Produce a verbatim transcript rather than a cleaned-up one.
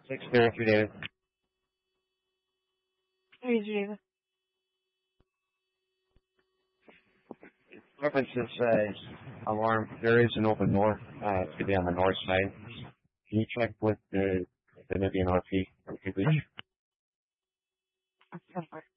six zero three, David. Three zero. Reference this uh, alarm. There is an open door. Uh, it's going to be on the north side. Can you check with the, the Navy and R P? October.